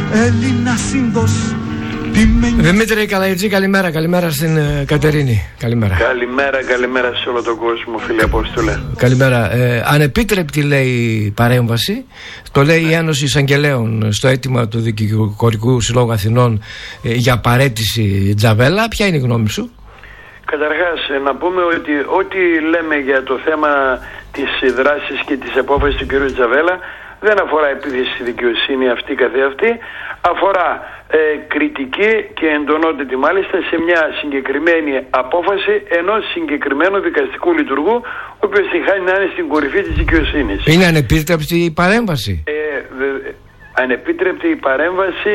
Έλληνα σύντος. Δημήτρη Καλαϊτζή, καλημέρα. Καλημέρα στην Κατερίνη. Καλημέρα. Καλημέρα σε όλο τον κόσμο, φίλε Απόστολε. Καλημέρα. Ανεπίτρεπτη, λέει, η παρέμβαση. Το λέει η Ένωση Εισαγγελέων στο αίτημα του Δικηγορικού Συλλόγου Αθηνών για παραίτηση Τζαβέλα. Ποια είναι η γνώμη σου? Καταρχάς, να πούμε ότι ό,τι λέμε για το θέμα της δράσης και της απόφασης του κ. Τζαβέλα δεν αφορά επίθεση στη δικαιοσύνη αυτή καθεαυτή, αφορά κριτική και εντονότητα μάλιστα σε μια συγκεκριμένη απόφαση ενός συγκεκριμένου δικαστικού λειτουργού, ο οποίος τυχάνει να είναι στην κορυφή της δικαιοσύνης. Είναι ανεπίτρεπτη η παρέμβαση? Ανεπίτρεπτη η παρέμβαση,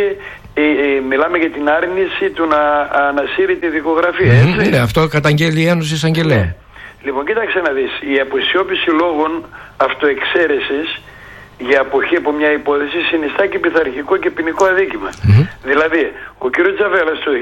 μιλάμε για την άρνηση του να ανασύρει τη δικογραφία, έτσι. Ναι, αυτό καταγγέλει η Ένωση Εισαγγελέων. Ναι. Λοιπόν, κοίταξε να δεις, η αποσιώπηση λόγων αυτοεξαίρεσης για αποχή από μια υπόθεση συνιστά και πειθαρχικό και ποινικό αδίκημα. Δηλαδή, ο κ. Τζαβέλας το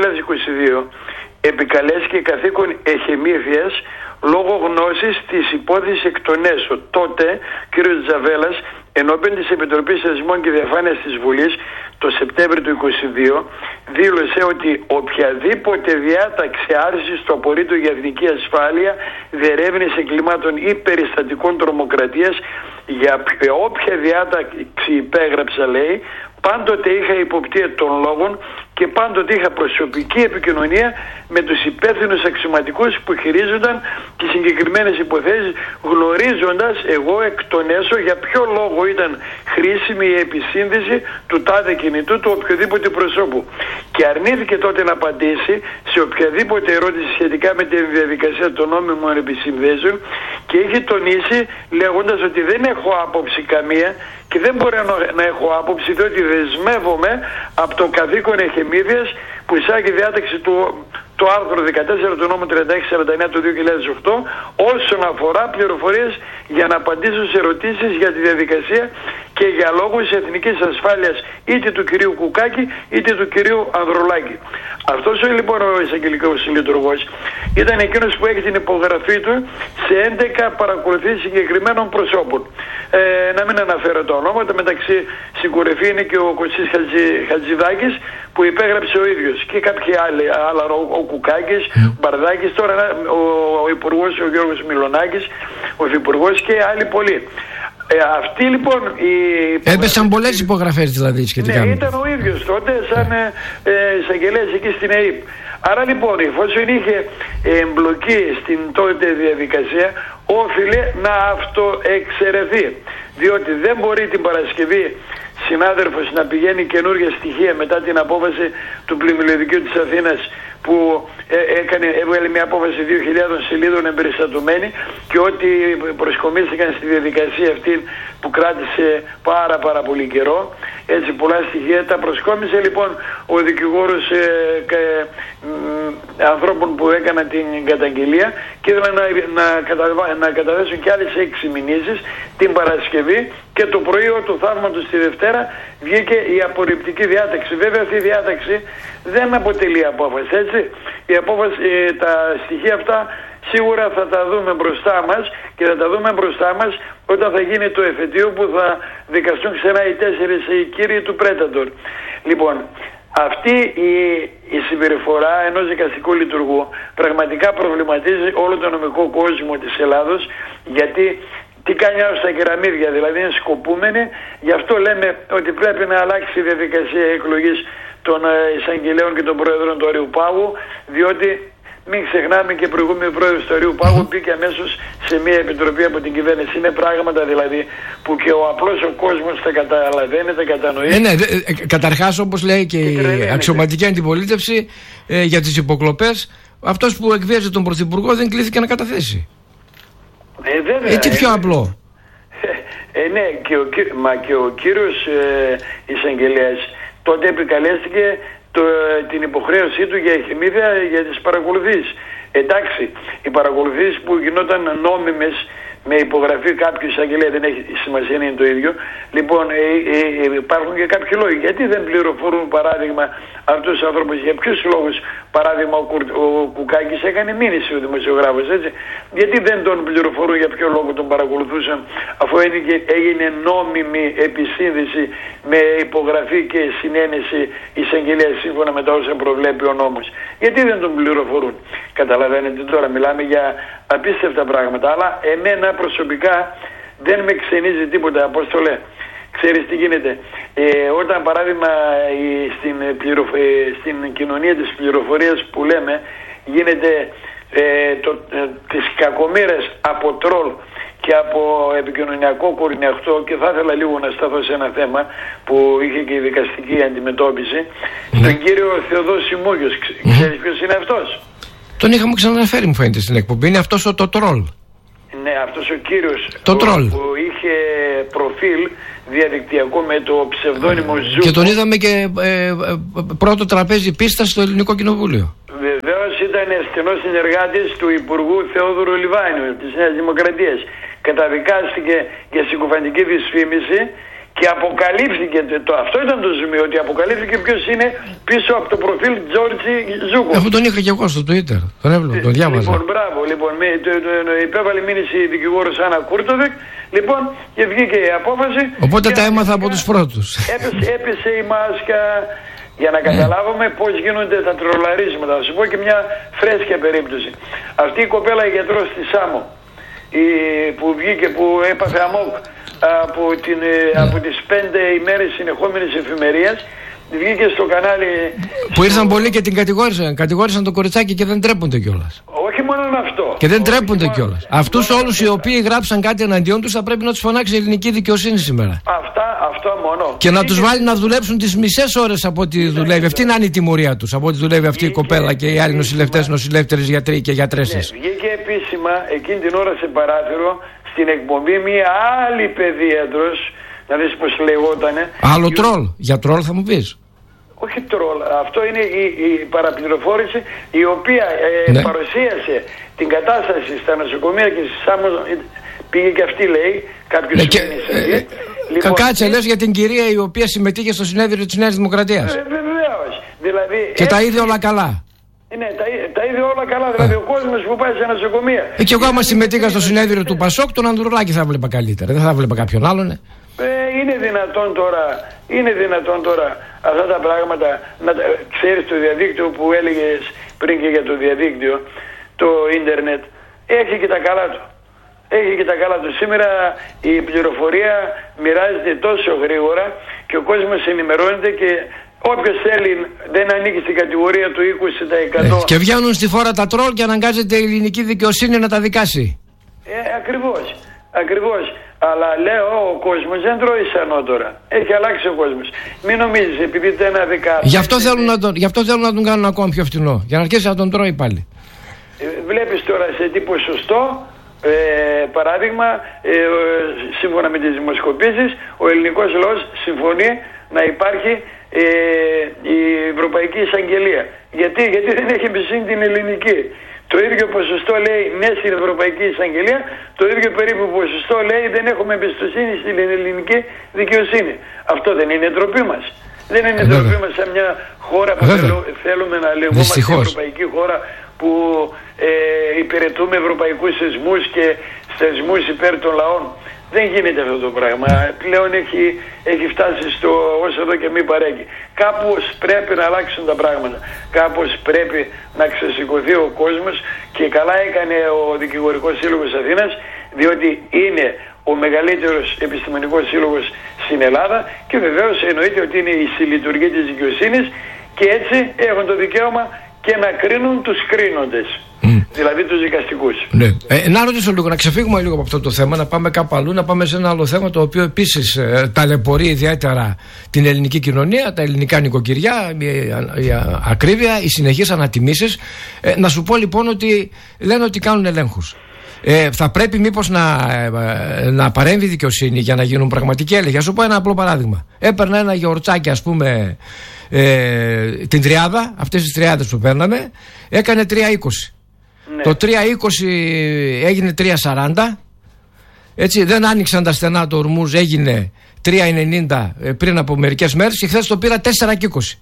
2022 επικαλέστηκε καθήκον εχεμήθειας λόγω γνώσης της υπόθεσης εκ των έσω. Τότε, κ. Τζαβέλας, ενώπιον της Επιτροπής Θεσμών και Διαφάνειας της Βουλής, το Σεπτέμβριο του 2022, δήλωσε ότι οποιαδήποτε διάταξη άρσης του απορρίτου για εθνική ασφάλεια, διερεύνηση εγκλημάτων ή περιστατικών τρομοκρατίας, για όποια διάταξη υπέγραψα, λέει, πάντοτε είχα υποπτία των λόγων και πάντοτε είχα προσωπική επικοινωνία με τους υπεύθυνους αξιωματικούς που χειρίζονταν τις συγκεκριμένες υποθέσεις, γνωρίζοντας εγώ εκ των έσω για ποιο λόγο ήταν χρήσιμη η επισύνδεση του τάδε κινητού του οποιοδήποτε προσώπου. Και αρνήθηκε τότε να απαντήσει σε οποιαδήποτε ερώτηση σχετικά με τη διαδικασία των νόμιμων επισυνδέσεων και είχε τονίσει λέγοντας ότι δεν έχω άποψη καμία και δεν μπορώ να έχω άποψη, διότι δεσμεύομαι από το καθήκον εχεμήθειας που εισάγει διάταξη του άρθρου 14 του νόμου 3649 του 2008 όσον αφορά πληροφορίες για να απαντήσω σε ερωτήσεις για τη διαδικασία και για λόγους εθνικής ασφάλειας είτε του κυρίου Κουκάκη είτε του κυρίου Ανδρουλάκη. Αυτός λοιπόν ο εισαγγελικός λειτουργός ήταν εκείνος που έχει την υπογραφή του σε 11 παρακολουθήσεις συγκεκριμένων προσώπων. Να μην αναφέρω τα ονόματα, μεταξύ στην κορυφή είναι και ο Κωστής Χατζηδάκης που υπέγραψε ο ίδιος και κάποιοι άλλοι, ο Κουκάκης, ο Μπαρδάκης, τώρα ο Υπουργός, ο Γιώργος Μιλονάκης, ο Υφυπουργός και άλλοι πολλοί. Αυτοί λοιπόν έπεσαν πολλές υπογραφές δηλαδή σχετικά. Ναι, ήταν ο ίδιος τότε σαν εισαγγελέας εκεί στην ΕΕΠ. Άρα λοιπόν, εφόσον είχε εμπλοκή στην τότε διαδικασία, όφιλε να αυτοεξαιρεθεί. Διότι δεν μπορεί την Παρασκευή συνάδελφος να πηγαίνει καινούργια στοιχεία μετά την απόφαση του Πλημμυλιωδικείου της Αθήνας που έβγαλε μια απόφαση 2.000 σελίδων εμπεριστατωμένη και ότι προσκομίστηκαν στη διαδικασία αυτή που κράτησε πάρα πολύ καιρό. Έτσι πολλά στοιχεία τα προσκόμισε λοιπόν ο δικηγόρος ανθρώπων που έκαναν την καταγγελία και ήθελαν να καταθέσουν και άλλες 6 μηνύσεις την Παρασκευή και το πρωί του θαύματος τη Δευτέρα βγήκε η απορριπτική διάταξη. Βέβαια αυτή η διάταξη δεν αποτελεί απόφαση, έτσι. Η απόφαση, τα στοιχεία αυτά σίγουρα θα τα δούμε μπροστά μας και θα τα δούμε μπροστά μας όταν θα γίνει το εφετείο που θα δικαστούν ξανά οι 4 κύριοι του Πρέταντορ. Λοιπόν, αυτή η συμπεριφορά ενός δικαστικού λειτουργού πραγματικά προβληματίζει όλο τον νομικό κόσμο της Ελλάδος, γιατί τι κάνει άλλο στα κεραμίδια, δηλαδή είναι σκοπούμενοι. Γι' αυτό λέμε ότι πρέπει να αλλάξει η διαδικασία εκλογής των εισαγγελέων και των πρόεδρων του Αριού Πάγου, διότι μην ξεχνάμε και προηγούμενο πρόεδρος του Αριού Πάγου μπήκε αμέσως σε μια επιτροπή από την κυβέρνηση. Είναι πράγματα δηλαδή που και ο απλός ο κόσμος τα καταλαβαίνει, τα κατανοεί. Ναι, καταρχάς όπως λέει και η αξιωματική αντιπολίτευση για τις υποκλοπές, αυτός που εκβίαζε τον Πρωθυπουργό δεν κλήθηκε να καταθέσει. Βέβαια, τι πιο απλό. Ναι, και ο κύριος εισαγγελέας τότε επικαλέστηκε την υποχρέωσή του για εχημήθεια για τις παρακολουθήσεις. Εντάξει, οι παρακολουθήσεις που γινόταν νόμιμες με υπογραφή κάποιου εισαγγελέα, δεν έχει σημασία, είναι το ίδιο. Λοιπόν, υπάρχουν και κάποιοι λόγοι. Γιατί δεν πληροφορούν, παράδειγμα, αυτούς τους ανθρώπους, για ποιους λόγους, παράδειγμα, ο Κουκάκης έκανε μήνυση, ο δημοσιογράφος, έτσι. Γιατί δεν τον πληροφορούν για ποιο λόγο τον παρακολουθούσαν, αφού έγινε νόμιμη επισύνδεση με υπογραφή και συνένεση εισαγγελέα σύμφωνα με τα όσα προβλέπει ο νόμος. Γιατί δεν τον πληροφορούν? Καταλαβαίνετε, τώρα μιλάμε για απίστευτα πράγματα, αλλά εμένα προσωπικά δεν με ξενίζει τίποτα, Απόστολε. Ξέρεις τι γίνεται? Όταν παράδειγμα στην κοινωνία της πληροφορίας που λέμε γίνεται τις κακομοίρες από τρόλ και από επικοινωνιακό κορινιαχτό, και θα ήθελα λίγο να σταθώ σε ένα θέμα που είχε και η δικαστική αντιμετώπιση, τον κύριο Θεοδόση Μούγιος. Ξέρεις ποιος είναι αυτός? Τον είχαμε ξαναφέρει, μου φαίνεται, στην εκπομπή. Είναι αυτός το τρόλ. Ναι, αυτός ο κύριος που είχε προφίλ διαδικτυακό με το ψευδόνυμο Ζούκο. Και τον είδαμε και πρώτο τραπέζι πίστα στο Ελληνικό Κοινοβούλιο. Βεβαίως ήταν στενός συνεργάτης του Υπουργού Θεόδωρου Λιβάνιου της Νέας Δημοκρατίας. Καταδικάστηκε για συκοφαντική δυσφήμιση και αποκαλύφθηκε, αυτό ήταν το ζουμί, ότι αποκαλύφθηκε ποιος είναι πίσω από το προφίλ Τζόρτζι Ζούκο. Αφού τον είχα και εγώ στο Twitter, τον έβλεπα, τον διάβαζα. Λοιπόν, μπράβο, λοιπόν, υπέβαλε μήνυση η δικηγόρος Άννα Κούρτοβεκ, λοιπόν, και βγήκε η απόφαση. Οπότε τα έμαθα από τους πρώτους. Έπεσε η μάσκα. Για να καταλάβουμε πώς γίνονται τα τρολαρίσματα. Θα σου πω και μια φρέσκια περίπτωση. Αυτή η κοπέλα η γιατρός στη Σάμο, που βγήκε, που έπαθε αμόκ από τις 5 ημέρες συνεχόμενης εφημερίας, βγήκε στο κανάλι. Που ήρθαν πολλοί και την κατηγόρησαν το κοριτσάκι και δεν τρέπονται κιόλας. Όχι μόνο αυτό. Και δεν τρέπονται κιόλας. Αυτούς όλους οι οποίοι γράψαν κάτι εναντίον τους θα πρέπει να τους φωνάξει η ελληνική δικαιοσύνη σήμερα. Αυτό μόνο. Και να τους βάλει να δουλέψουν τις μισές ώρες από ό,τι δουλεύει. Αυτή να είναι η τιμωρία τους. Από ό,τι δουλεύει αυτή η κοπέλα και οι άλλοι νοσηλευτές, νοσηλεύτερες, γιατροί και γιατρέσες. Βγήκε επίσημα εκείνη την ώρα σε παράθυρο στην εκπομπή μια άλλη παιδίατρος. Να δεις πως λεγότανε. Άλλο τρόλ. Για τρόλ θα μου πεις? Όχι τρόλ. Αυτό είναι η παραπληροφόρηση η οποία παρουσίασε την κατάσταση στα νοσοκομεία και στη Σάμο. Πήγε και αυτή, λέει, κάποιος λοιπόν, κάτσε, λες για την κυρία η οποία συμμετείχε στο συνέδριο της Νέας Δημοκρατίας. Βεβαίως. Δηλαδή, και τα είδε όλα καλά. Ναι, τα είδε όλα καλά. Δηλαδή ο κόσμος που πάει σε νοσοκομεία. Και εγώ άμα συμμετείχα στο συνέδριο του Πασόκ, τον Ανδρουλάκη θα βλέπα καλύτερα. Δεν θα βλέπα κάποιον άλλον. Είναι δυνατόν τώρα αυτά τα πράγματα να ξέρεις? Το διαδίκτυο που έλεγες πριν και για το διαδίκτυο, το ίντερνετ, έχει και τα καλά του. Σήμερα η πληροφορία μοιράζεται τόσο γρήγορα και ο κόσμος ενημερώνεται και όποιος θέλει δεν ανήκει στην κατηγορία του 20%. Και βγαίνουν στη φόρα τα τρόλ και αναγκάζεται η ελληνική δικαιοσύνη να τα δικάσει. Ακριβώς. Αλλά λέω, ο κόσμος δεν τρώει σανό τώρα. Έχει αλλάξει ο κόσμος. Μην νομίζεις επειδή ένα δεκάδε. Γι' αυτό θέλουν να τον κάνουν ακόμα πιο φτηνό. Για να αρχίσει να τον τρώει πάλι. Βλέπεις τώρα σε τι ποσοστό, παράδειγμα, σύμφωνα με τις δημοσκοπήσεις, ο ελληνικός λαός συμφωνεί να υπάρχει η Ευρωπαϊκή Εισαγγελία. Γιατί δεν έχει εμπιστοσύνη την ελληνική. Το ίδιο ποσοστό λέει ναι στην Ευρωπαϊκή Εισαγγελία, το ίδιο περίπου ποσοστό λέει δεν έχουμε εμπιστοσύνη στην ελληνική δικαιοσύνη. Αυτό δεν είναι ντροπή μας? Δεν είναι ντροπή μας σε μια χώρα που θέλουμε να λεγόμαστε ευρωπαϊκή χώρα, που υπηρετούμε ευρωπαϊκούς θεσμούς και θεσμούς υπέρ των λαών? Δεν γίνεται αυτό το πράγμα. Πλέον έχει φτάσει στο όσο εδώ και μη παρέκει. Κάπως πρέπει να αλλάξουν τα πράγματα. Κάπως πρέπει να ξεσηκωθεί ο κόσμος, και καλά έκανε ο Δικηγορικός Σύλλογος Αθήνας, διότι είναι ο μεγαλύτερος επιστημονικός σύλλογος στην Ελλάδα και βεβαίως εννοείται ότι είναι η συλλειτουργία της δικαιοσύνης και έτσι έχουν το δικαίωμα και να κρίνουν τους κρίνοντες. Δηλαδή τους δικαστικούς. Ναι. Να ρωτήσω λίγο, να ξεφύγουμε λίγο από αυτό το θέμα, να πάμε κάπου αλλού, να πάμε σε ένα άλλο θέμα το οποίο επίσης ταλαιπωρεί ιδιαίτερα την ελληνική κοινωνία, τα ελληνικά νοικοκυριά, η ακρίβεια, οι συνεχείς ανατιμήσεις. Να σου πω λοιπόν ότι λένε ότι κάνουν ελέγχους. Θα πρέπει μήπως να παρέμβει η δικαιοσύνη για να γίνουν πραγματικοί έλεγχοι? Α σου πω ένα απλό παράδειγμα. Έπαιρνα ένα γιαουρτσάκι, ας πούμε, την τριάδα, αυτές τις τριάδες που παίρναμε, έκανε 3,20. Ναι. Το 3,20 έγινε 3,40 Έτσι, δεν άνοιξαν τα στενά του Ορμούζ, έγινε 3,90 πριν από μερικές μέρες και χθες το πήρα 4,20.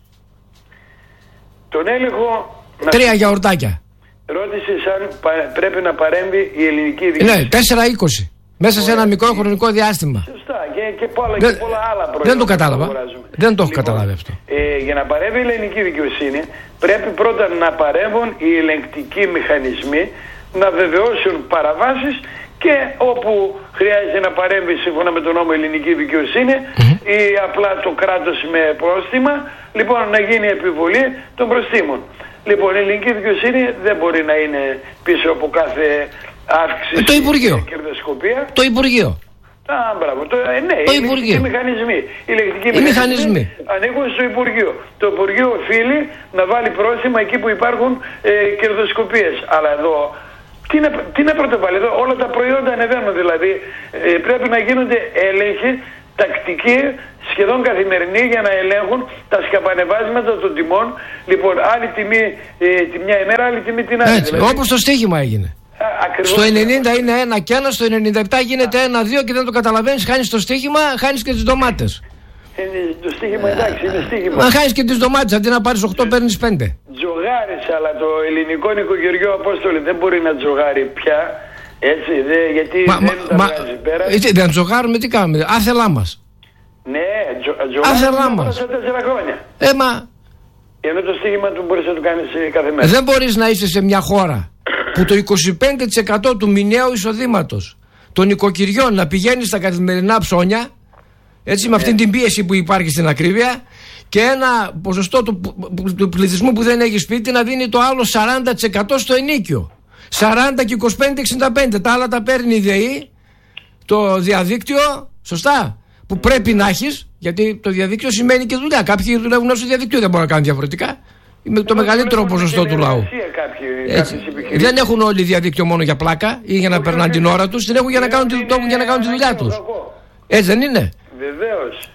Τον έλεγχο... 3 γιαουρτάκια. Ρώτησες αν πρέπει να παρέμβει η ελληνική διοίκηση. Ναι, 4,20. Μέσα σε ένα μικρό χρονικό διάστημα. Σωστά. Και πολλά άλλα προϊόντα. Δεν το κατάλαβα. Δεν το έχω καταλάβει αυτό. Για να παρέμβει η ελληνική δικαιοσύνη, πρέπει πρώτα να παρέμβουν οι ελεγκτικοί μηχανισμοί, να βεβαιώσουν παραβάσεις και όπου χρειάζεται να παρέμβει σύμφωνα με τον νόμο η ελληνική δικαιοσύνη ή απλά το κράτος με πρόστιμα, λοιπόν να γίνει επιβολή των προστίμων. Λοιπόν, η ελληνική δικαιοσύνη δεν μπορεί να είναι πίσω από κάθε αύξηση το Υπουργείο. Κερδοσκοπία. Το Υπουργείο. Μπράβο. Ναι, το οι Υπουργείο. Οι ελεγκτικοί μηχανισμοί ανήκουν στο Υπουργείο. Το Υπουργείο οφείλει να βάλει πρόστιμα εκεί που υπάρχουν κερδοσκοπίες. Αλλά εδώ, τι να πρωτοβάλει εδώ, όλα τα προϊόντα ανεβαίνουν. Δηλαδή, πρέπει να γίνονται έλεγχοι τακτικοί, σχεδόν καθημερινοί, για να ελέγχουν τα σκαπανεβάσματα των τιμών. Λοιπόν, άλλη τιμή τη μια ημέρα, άλλη τιμή την άλλη. Έτσι, δηλαδή, όπως το στοίχημα έγινε. Ακριβώς. Στο 90 είναι 1 και 1, στο 97 γίνεται 1-2 και δεν το καταλαβαίνεις, χάνεις το στοίχημα, χάνεις και τις ντομάτες. Το στοίχημα, εντάξει, είναι στοίχημα. Μα χάνεις και τις ντομάτες, αντί να πάρεις 8 παίρνεις 5. Τζογάρεις, αλλά το ελληνικό νοικοκυριό, Απόστολε, δεν μπορεί να τζογάρει πια. Έτσι, γιατί δεν τα βγάζει πέρα. Δεν τζογάρουμε, τι κάνουμε, άθελά μας. Ναι, τζογάρουμε μας. σε 4 χρόνια. Ενώ το στοίχημα του μπορείς να το κάνεις κάθε μέρα. Δεν μπορείς να είσαι σε μια χώρα που το 25% του μηνιαίου εισοδήματος των νοικοκυριών να πηγαίνει στα καθημερινά ψώνια, έτσι, με αυτήν την πίεση που υπάρχει στην ακρίβεια, και ένα ποσοστό του πληθυσμού που δεν έχει σπίτι να δίνει το άλλο 40% στο ενίκιο. 40 και 25-65. Τα άλλα τα παίρνει η ΔΕΗ, το διαδίκτυο, σωστά, που πρέπει να έχεις, γιατί το διαδίκτυο σημαίνει και δουλειά. Κάποιοι δουλεύουν στο διαδίκτυο, δεν μπορούν να κάνουν διαφορετικά. Με το μεγαλύτερο ποσοστό του λαού. Δεν έχουν όλοι διαδίκτυο μόνο για πλάκα ή για να περνάνε την ώρα τους, την έχουν για να κάνουν τη δουλειά τους. Έτσι δεν είναι? Βεβαίως.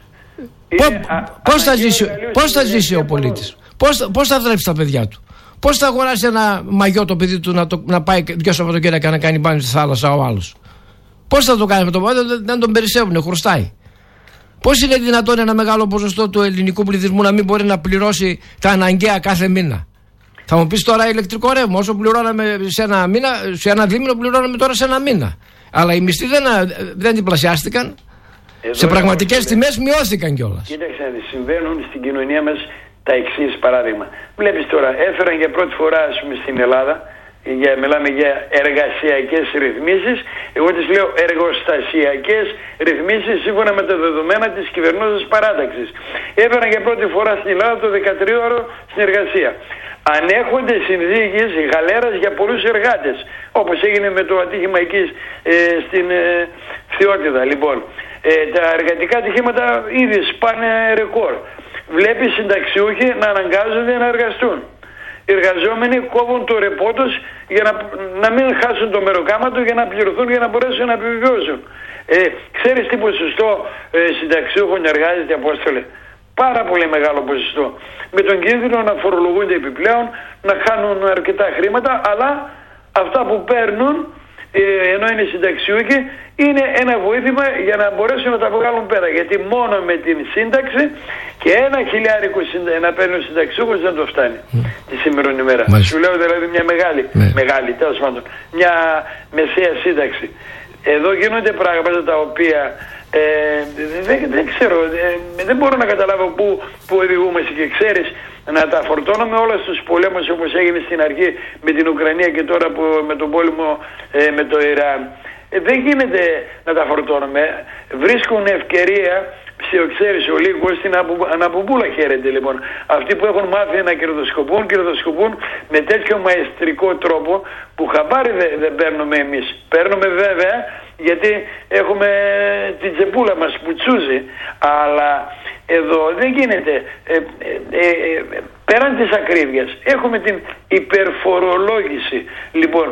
Πώς θα ζήσει ο πολίτης? Πώς θα θρέψει τα παιδιά του? Πώς θα αγοράσει ένα μαγιό το παιδί του να πάει 2 Σαββατοκύριακα να κάνει μπάνιο στη θάλασσα ο άλλος? Πώς θα το κάνει με το μαγιό? Δεν τον περισσεύουν, χρωστάει. Πώς είναι δυνατόν ένα μεγάλο ποσοστό του ελληνικού πληθυσμού να μην μπορεί να πληρώσει τα αναγκαία κάθε μήνα? Θα μου πεις τώρα ηλεκτρικό ρεύμα, όσο πληρώναμε σε ένα μήνα, σε ένα δίμηνο πληρώναμε τώρα σε ένα μήνα. Αλλά οι μισθοί δεν διπλασιάστηκαν. Σε πραγματικές τιμές μειώθηκαν κιόλας. Κοίταξε, συμβαίνουν στην κοινωνία μας τα εξής παράδειγμα. Βλέπεις τώρα, έφεραν για πρώτη φορά, ας πούμε, στην Ελλάδα, μιλάμε για εργασιακές ρυθμίσεις, εγώ τις λέω εργοστασιακές ρυθμίσεις σύμφωνα με τα δεδομένα της κυβερνούσας παράταξης. Έφεραν για πρώτη φορά στην Ελλάδα το 13ωρο συνεργασία. Ανέχονται συνθήκες γαλέρας για πολλούς εργάτες, όπως έγινε με το ατύχημα εκεί στην Φθιώτιδα. Λοιπόν, τα εργατικά ατυχήματα ήδη σπάνε ρεκόρ. Βλέπει συνταξιούχοι να αναγκάζονται να εργαστούν. Οι εργαζόμενοι κόβουν το ρεπό τους για να μην χάσουν το μεροκάματο, για να πληρωθούν, για να μπορέσουν να επιβιώσουν. Ξέρεις τι ποσοστό συνταξιούχων εργάζεται, Απόστολε? Πάρα πολύ μεγάλο ποσοστό. Με τον κίνδυνο να φορολογούνται επιπλέον, να χάνουν αρκετά χρήματα, αλλά αυτά που παίρνουν, ενώ είναι συνταξιούχοι, είναι ένα βοήθημα για να μπορέσουν να τα βγάλουν πέρα. Γιατί μόνο με την σύνταξη και 1.000 να παίρνει ο συνταξιούχος δεν το φτάνει τη σήμερον ημέρα. Σου λέω δηλαδή μια μεγάλη τέλος πάντων, μια μεσαία σύνταξη. Εδώ γίνονται πράγματα τα οποία δεν ξέρω, δεν μπορώ να καταλάβω πού οδηγούμαστε. Και ξέρεις, να τα φορτώνουμε όλα στους πολέμους όπως έγινε στην αρχή με την Ουκρανία και τώρα με τον πόλεμο με το Ιράν. Δεν γίνεται να τα φορτώνουμε. Βρίσκουν ευκαιρία, ξέρεις, ο λίγος στην αναπομπούλα χαίρεται. Λοιπόν, αυτοί που έχουν μάθει να κερδοσκοπούν με τέτοιο μαεστρικό τρόπο που χαμπάρι δεν παίρνουμε εμείς. Παίρνουμε βέβαια γιατί έχουμε την τσεπούλα μας που τσούζει, αλλά εδώ δεν γίνεται. Πέραν της ακρίβειας έχουμε την υπερφορολόγηση. Λοιπόν,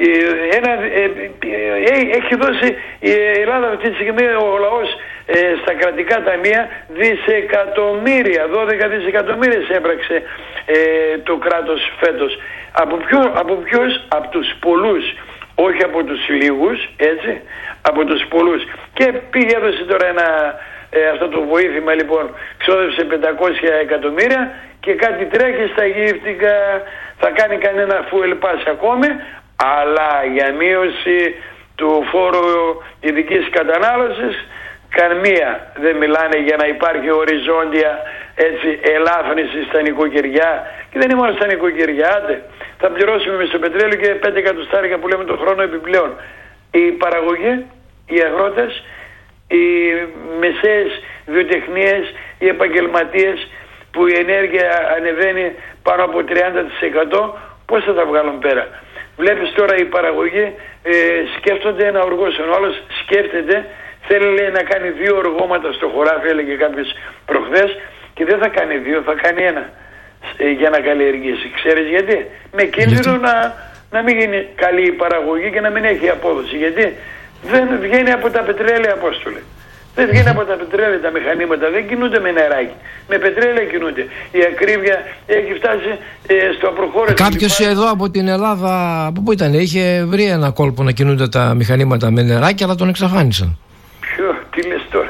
έχει δώσει η Ελλάδα αυτή τη στιγμή, ο λαός, στα κρατικά ταμεία δισεκατομμύρια, 12 δισεκατομμύρια έπραξε το κράτος φέτος. Από ποιους? Από τους πολλούς όχι από τους λίγους, έτσι, από τους πολλούς. Και πήγε, έδωσε τώρα αυτό το βοήθημα, λοιπόν, ξόδεψε 500 εκατομμύρια και κάτι τρέχει στα γύφτικα, θα κάνει κανένα fuel pass ακόμη, αλλά για μείωση του φόρου ειδικής κατανάλωσης καμία δεν μιλάνε για να υπάρχει οριζόντια, έτσι, ελάφρυνση στα νοικοκυριά. Και δεν είναι μόνο στα νοικοκυριά, θα πληρώσουμε με στο πετρέλαιο και 5 εκατοστάρικα που λέμε το χρόνο επιπλέον. Οι παραγωγοί, οι αγρότες, οι μεσαίες βιοτεχνίες, οι επαγγελματίες, που η ενέργεια ανεβαίνει πάνω από 30%, πώς θα τα βγάλουν πέρα? Βλέπεις τώρα οι παραγωγοί σκέφτονται να οργώσουν. Ο άλλος σκέφτεται, θέλει, λέει, να κάνει 2 οργώματα στο χωράφι, έλεγε κάποιος προχθές, και δεν θα κάνει 2, θα κάνει 1 για να καλλιεργήσει. Ξέρεις γιατί? Με κίνδυνο να μην γίνει καλή η παραγωγή και να μην έχει απόδοση. Γιατί δεν βγαίνει από τα πετρέλαια, Απόστολε. Δεν βγαίνει από τα πετρέλαια τα μηχανήματα, δεν κινούνται με νεράκι. Με πετρέλαια κινούνται. Η ακρίβεια έχει φτάσει στο απροχώρητο. Κάποιος εδώ από την Ελλάδα, από πού ήταν, είχε βρει ένα κόλπο να κινούνται τα μηχανήματα με νεράκι, αλλά τον εξαφάνισαν. Ποιο, τι λες τώρα?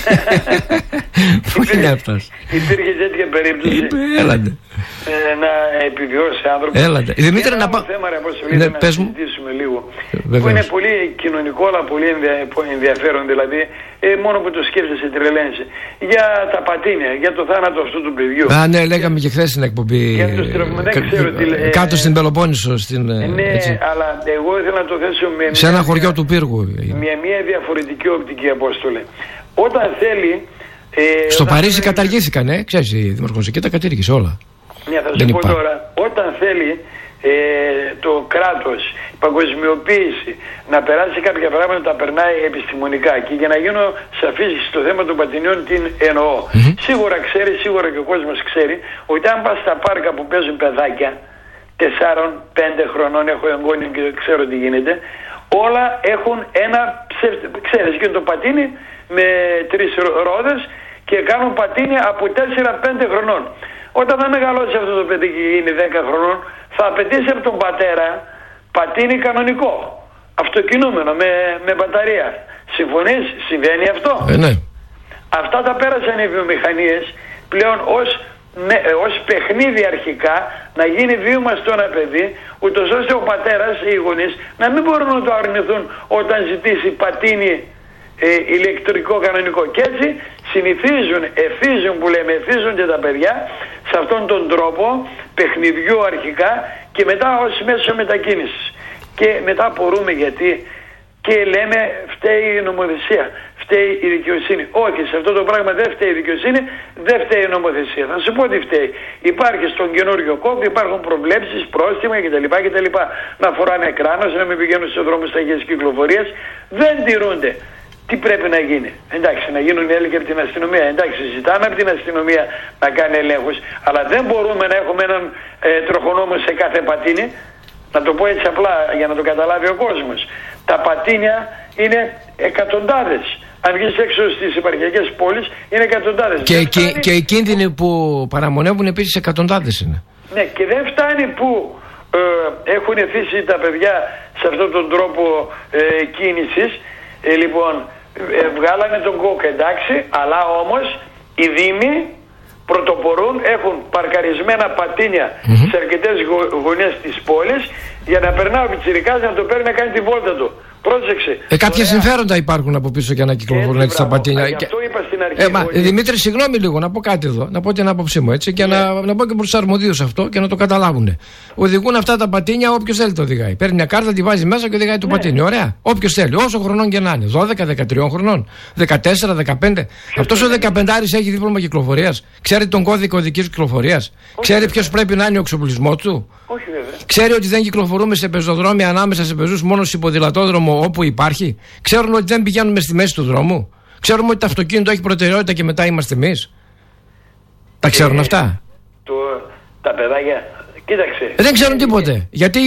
Πού είναι αυτός? Υπήρχε τέτοια περίπτωση. Έλατε. Να επιβιώσει άνθρωπος. Έλατε. Δημήτρη, να πάμε. Θέμα, να συζητήσουμε λίγο. Που είναι πολύ κοινωνικό, αλλά πολύ ενδιαφέρον, δηλαδή. Μόνο που το σκέφτεσαι τρελαίνεσαι. Για τα πατίνια, για το θάνατο αυτού του παιδιού. Α, ναι, λέγαμε και χθες στην εκπομπή. Κάτω στην Πελοπόννησο. Ναι, έτσι. Αλλά εγώ ήθελα να το θέσω σε ένα χωριό του Πύργου. Μια διαφορετική οπτική, Απόστολε. Όταν θέλει. Στο Παρίσι καταργήθηκαν, ξέρεις, η Δημαρχοσική τα κατήργησε όλα. Ναι, θα σου πω τώρα, όταν θέλει το κράτος, η παγκοσμιοποίηση να περάσει κάποια πράγματα, τα περνάει επιστημονικά. Και για να γίνω σαφής στο θέμα των πατινιών, την εννοώ. Σίγουρα ξέρει, σίγουρα και ο κόσμος ξέρει, ότι αν πας στα πάρκα που παίζουν παιδάκια 4-5 χρονών, έχω εγγόνι και ξέρω τι γίνεται, όλα έχουν ένα ξέρεις, και το πατίνι με 3 ρόδες και κάνουν πατίνι από 4-5 χρονών. Όταν θα μεγαλώσει αυτό το παιδί και γίνει 10 χρονών, θα απαιτήσει από τον πατέρα πατίνι κανονικό, αυτοκινούμενο, με μπαταρία. Συμφωνείς? Συμβαίνει αυτό? Ναι. Αυτά τα πέρασαν οι βιομηχανίες πλέον ως παιχνίδι αρχικά, να γίνει βίωμα στο ένα παιδί, ούτως ώστε ο πατέρας, οι γονείς, να μην μπορούν να το αρνηθούν όταν ζητήσει πατίνι ηλεκτρικό κανονικό. Και έτσι εθίζονται τα παιδιά σε αυτόν τον τρόπο παιχνιδιού αρχικά και μετά ως μέσο μετακίνησης. Και μετά απορούμε γιατί και λέμε φταίει η νομοθεσία, φταίει η δικαιοσύνη. Όχι, σε αυτό το πράγμα δεν φταίει η δικαιοσύνη, δεν φταίει η νομοθεσία. Θα σου πω τι φταίει. Υπάρχει στον καινούριο κόκκι, υπάρχουν προβλέψεις, πρόστιμα κτλ. Να φοράνε κράνος, να μην πηγαίνουν στους δρόμους ταχείας κυκλοφορίας. Δεν τηρούνται. Τι πρέπει να γίνει? Εντάξει, να γίνουν έλεγχοι από την αστυνομία. Εντάξει, ζητάμε από την αστυνομία να κάνει ελέγχους, αλλά δεν μπορούμε να έχουμε έναν τροχονόμο σε κάθε πατίνι. Να το πω έτσι απλά για να το καταλάβει ο κόσμος. Τα πατίνια είναι εκατοντάδες. Αν βγεις έξω στις επαρχιακές πόλεις είναι εκατοντάδες. Και οι κίνδυνοι που παραμονεύουν επίσης εκατοντάδες είναι. Ναι, και δεν φτάνει που έχουν εθίσει τα παιδιά σε αυτόν τον τρόπο κίνησης. Λοιπόν, βγάλανε τον κόκκ, εντάξει, αλλά όμως οι δήμοι πρωτοπορούν, έχουν παρκαρισμένα πατίνια σε αρκετές γωνιές της πόλης για να περνά ο πιτσιρικάς να το παίρνει να κάνει τη βόλτα του. Πρόσεξε. Κάποια συμφέροντα υπάρχουν από πίσω για να κυκλοφορούν έτσι τα πατίνια. Αυτό είπα στην αρχή. Δημήτρη, συγγνώμη λίγο, να πω κάτι εδώ, να πω την άποψή μου έτσι και να πω και προς τους αρμοδίους αυτό και να το καταλάβουν. Οδηγούν αυτά τα πατίνια όποιος θέλει το οδηγάει. Παίρνει μια κάρτα, τη βάζει μέσα και οδηγάει το πατίνι. Ωραία. Όποιος θέλει, όσο χρονών και να είναι. 12-13 χρονών, 14-15. Αυτός ο 15άρης έχει δίπλωμα κυκλοφορίας. Ξέρει τον κώδικο οδικής κυκλοφορίας. Ξέρει ποιος πρέπει να είναι ο εξοπλισμός του. Όχι, βέβαια. Ξέρει ότι δεν κυκλοφορούμε σε πεζοδρόμια ανάμεσα σε πεζούς μόνο σε υποδηλατόδρομο όπου υπάρχει. Ξέρουν ότι δεν πηγαίνουμε στη μέση του δρόμου. Ξέρουμε ότι το αυτοκίνητο έχει προτεραιότητα και μετά είμαστε εμείς. Τα ξέρουν αυτά. Τα παιδάκια, κοίταξε. Δεν ξέρουν τίποτε. Γιατί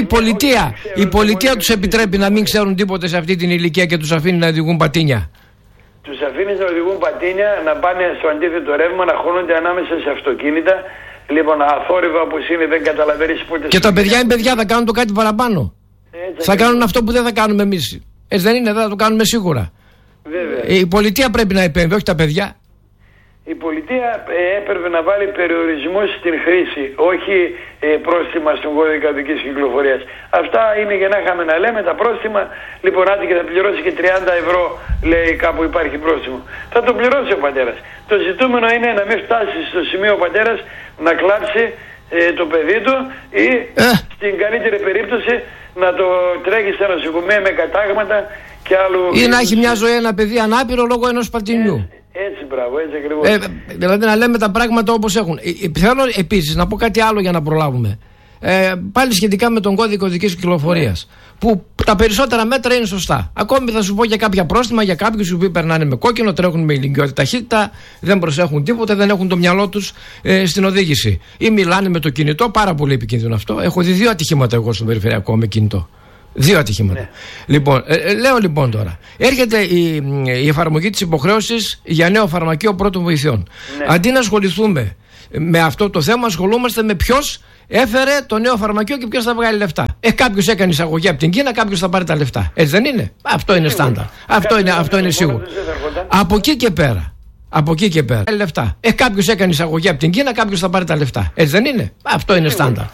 η πολιτεία τους επιτρέπει να μην ξέρουν τίποτε σε αυτή την ηλικία και τους αφήνει να οδηγούν πατίνια. Τους αφήνει να οδηγούν πατίνια, να πάνε στο αντίθετο ρεύμα, να χώνονται ανάμεσα σε αυτοκίνητα. Λοιπόν, αθόρυβα όπως είναι, δεν καταλαβαίνεις πότε. Και τα παιδιά είναι παιδιά, θα κάνουν το κάτι παραπάνω. Θα κάνουν αυτό που δεν θα κάνουμε εμείς. Έτσι δεν είναι, δεν θα το κάνουμε σίγουρα. Βέβαια. Η πολιτεία πρέπει να επέμβει, όχι τα παιδιά. Η πολιτεία έπρεπε να βάλει περιορισμό στην χρήση, όχι πρόστιμα στον κώδικα οδικής κυκλοφορίας. Αυτά είναι για να είχαμε να λέμε τα πρόστιμα. Λοιπόν, άντε και θα πληρώσει και 30 ευρώ, λέει κάπου υπάρχει πρόστιμο. Θα το πληρώσει ο πατέρας. Το ζητούμενο είναι να μην φτάσει στο σημείο ο πατέρας να κλάψει το παιδί του ή στην καλύτερη περίπτωση να το τρέχει στα νοσοκομεία με κατάγματα και άλλου. Ή να έχει μια ζωή ένα παιδί ανάπηρο λόγω ενός πατινιού. Έτσι, μπράβο, έτσι ακριβώς. Δηλαδή να λέμε τα πράγματα όπως έχουν. Θέλω επίσης να πω κάτι άλλο για να προλάβουμε. Πάλι σχετικά με τον κώδικα οδικής κυκλοφορίας. Που τα περισσότερα μέτρα είναι σωστά. Ακόμη θα σου πω για κάποια πρόστιμα για κάποιους που περνάνε με κόκκινο, τρέχουν με ηλικιώδη ταχύτητα, δεν προσέχουν τίποτα, δεν έχουν το μυαλό τους στην οδήγηση. Ή μιλάνε με το κινητό, πάρα πολύ επικίνδυνο αυτό. Έχω δει 2 ατυχήματα εγώ στον περιφερειακό με κινητό. 2 ατυχήματα. Ναι. Λοιπόν, λέω λοιπόν τώρα. Έρχεται η εφαρμογή της υποχρέωσης για νέο φαρμακείο πρώτων βοηθειών. Ναι. Αντί να ασχοληθούμε με αυτό το θέμα, ασχολούμαστε με ποιος έφερε το νέο φαρμακείο και ποιος θα βγάλει λεφτά. Κάποιος έκανε εισαγωγή από την Κίνα, κάποιος θα πάρει τα λεφτά. Έτσι δεν είναι? Αυτό είναι στάνταρ. Αυτό είναι σίγουρο. Από εκεί και πέρα. Λεφτά. Κάποιος έκανε εισαγωγή από την Κίνα, κάποιος θα πάρει τα λεφτά. Έτσι δεν είναι? Αυτό είναι στάνταρ.